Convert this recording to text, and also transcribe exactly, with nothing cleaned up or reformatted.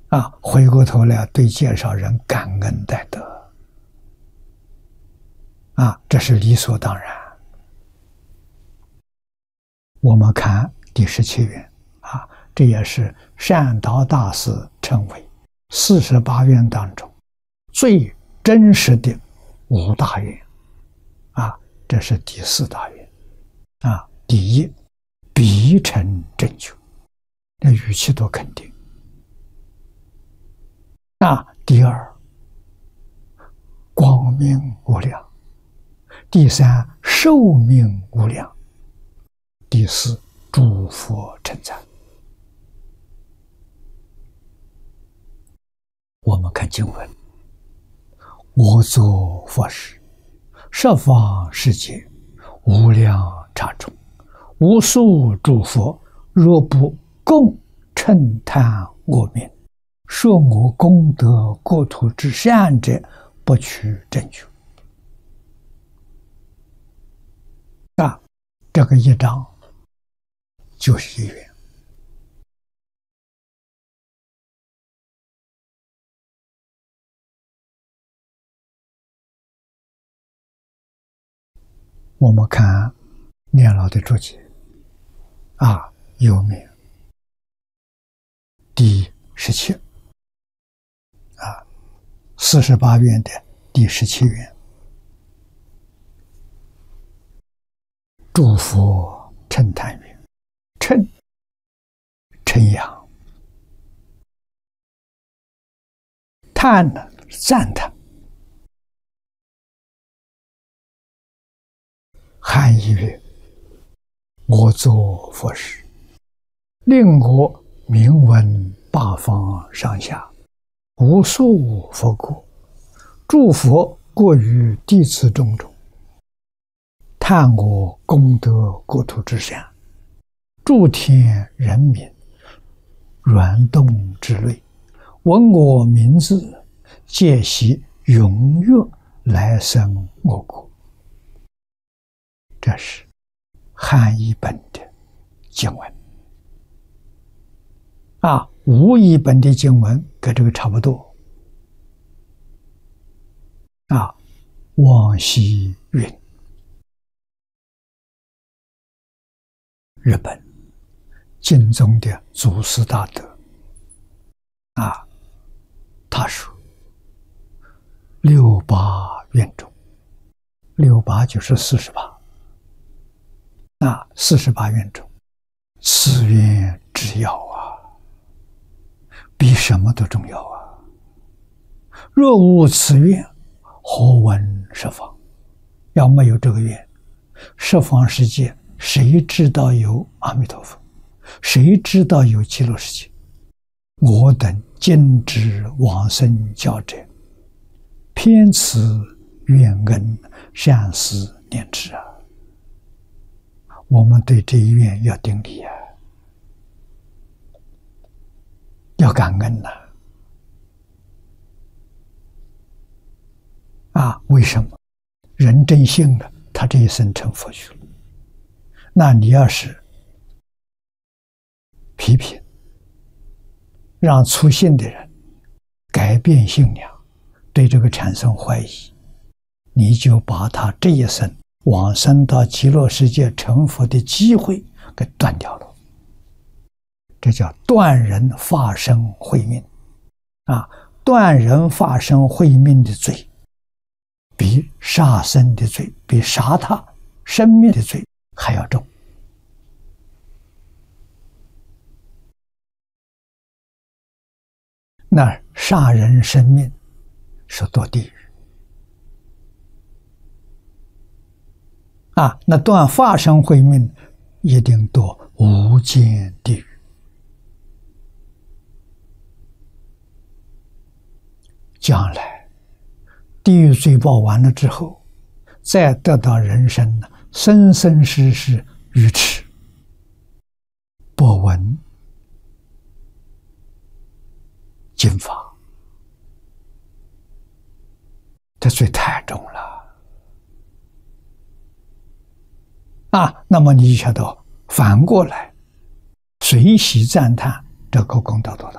啊，回过头来对介绍人感恩戴德，啊，这是理所当然。我们看第十七愿，啊，这也是善导大师称为四十八愿当中最真实的五大愿，啊，这是第四大愿，啊，第一，必成正觉，那语气多肯定。啊，第二，光明无量；第三，寿命无量；第四，诸佛称赞。我们看经文：我作佛时，十方世界无量刹中，无数诸佛，若不共称叹我名，说我功德国土之善者，不取正觉。啊，这个一章就是一愿。我们看念老的注解，啊，有名第十七，啊，四十八愿的第十七愿，诸佛称叹愿，称称扬，叹呢赞叹，含义曰：我作佛时，令我名闻八方上下，无数佛国，诸佛过于弟子众中，叹我功德国土之善，诸天人民软动之类，闻我名字，皆悉踊跃来生我国。这是汉译本的经文，啊，吴译本的经文跟这个差不多。啊，往昔云，日本经宗的祖师大德，啊，他说六八愿中，六八就是四十八。啊，四十八愿中，此愿之要啊，比什么都重要啊！若无此愿，何闻十方？要没有这个愿，十方世界谁知道有阿弥陀佛？谁知道有极乐世界？我等今之往生教者，偏此愿恩，善思念之啊！我们对这一愿要顶礼啊，要感恩呐！啊，为什么？人真信了，他这一生成佛去了。那你要是批评，让粗信的人改变信仰，对这个产生怀疑，你就把他这一生往生到极乐世界成佛的机会给断掉了，这叫断人法身慧命啊！断人法身慧命的罪，比杀生的罪，比杀他生命的罪还要重。那杀人生命是堕地狱。啊，那断法身慧命一定堕无间地狱。将来地狱罪报完了之后，再得到人生呢，生生世世愚痴，不闻经法，这罪太重了。啊，那么你就晓得反过来随喜赞叹这个功德多大。